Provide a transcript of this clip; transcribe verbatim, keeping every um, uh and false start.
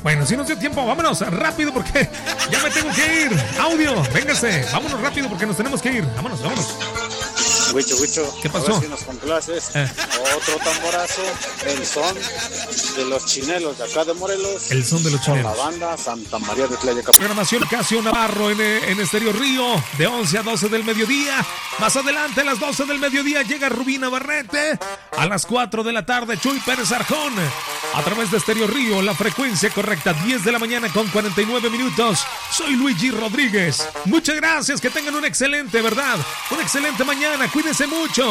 Bueno, si nos dio tiempo, vámonos rápido porque ya me tengo que ir. Audio, véngase, vámonos rápido porque nos tenemos que ir. Vámonos, vámonos. Huicho, Huicho, ¿qué pasó? A ver si nos complaces. Eh. Otro tamborazo, el son de los chinelos de acá de Morelos. El son de los chinelos. Con la banda Santa María de Tlayacapan. Programación Casio Navarro en, en Estéreo Río, de once a doce del mediodía. Más adelante, a las doce del mediodía, llega Rubí Navarrete. A las cuatro de la tarde, Chuy Pérez Arjón. A través de Estéreo Río, la frecuencia correcta, diez de la mañana con cuarenta y nueve minutos. Soy Luigi Rodríguez. Muchas gracias, que tengan un excelente, ¿verdad? Una excelente mañana, cuídense mucho.